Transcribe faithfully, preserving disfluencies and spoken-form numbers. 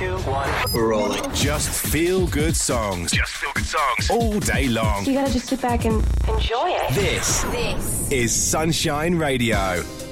two, one. We're rolling. Just feel good songs. Just feel good songs. All day long. You gotta just sit back and enjoy it. This, This is Sunshine Radio.